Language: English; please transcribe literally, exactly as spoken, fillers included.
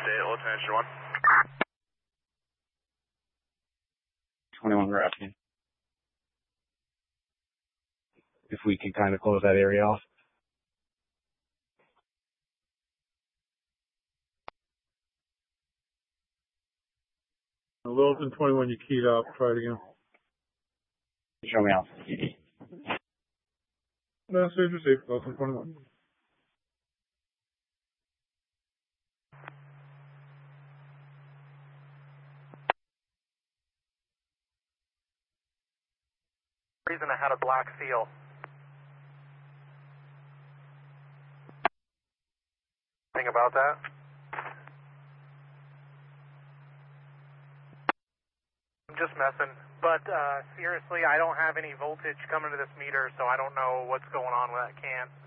State, Lieutenant one. twenty-one, we're asking if we can kind of close that area off. Littleton twenty-one, you keyed up. Try it again. Show me out. Message received. Littleton twenty-one. Reason I had a black seal. Anything about that? I'm just messing. But uh, seriously, I don't have any voltage coming to this meter, so I don't know what's going on with that can.